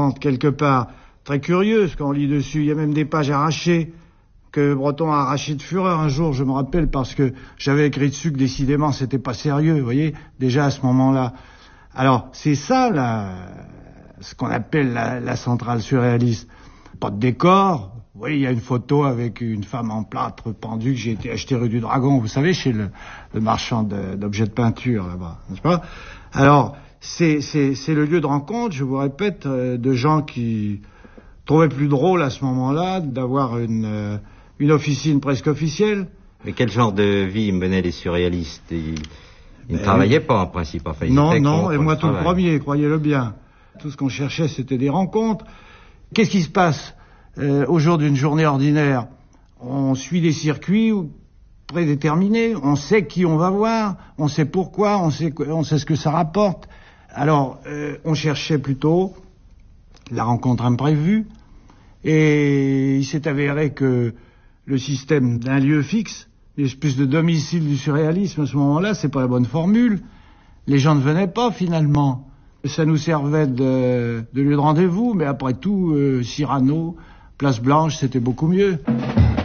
rencontre quelque part très curieuse quand on lit dessus. Il y a même des pages arrachées que Breton a arrachées de fureur un jour, je me rappelle, parce que j'avais écrit dessus que décidément c'était pas sérieux, vous voyez, déjà à ce moment-là. Alors, c'est ça, ce qu'on appelle la centrale surréaliste. Pas de décor. Vous voyez, il y a une photo avec une femme en plâtre pendue que j'ai été acheter rue du Dragon, vous savez, chez le marchand d'objets de peinture, là-bas, n'est-ce pas? Alors, c'est le lieu de rencontre, je vous répète, de gens qui trouvaient plus drôle à ce moment-là d'avoir une officine presque officielle. Mais quel genre de vie menaient les surréalistes? Ils ne travaillaient pas, en principe. Enfin, non, et moi tout le premier, croyez-le bien. Tout ce qu'on cherchait, c'était des rencontres. Qu'est-ce qui se passe au jour d'une journée ordinaire? On suit des circuits prédéterminés, on sait qui on va voir, on sait pourquoi, on sait ce que ça rapporte. Alors, on cherchait plutôt la rencontre imprévue, et il s'est avéré que le système d'un lieu fixe, l'espèce de domicile du surréalisme à ce moment-là, c'est pas la bonne formule. Les gens ne venaient pas finalement. Ça nous servait de lieu de rendez-vous, mais après tout, Cyrano, Place Blanche, c'était beaucoup mieux.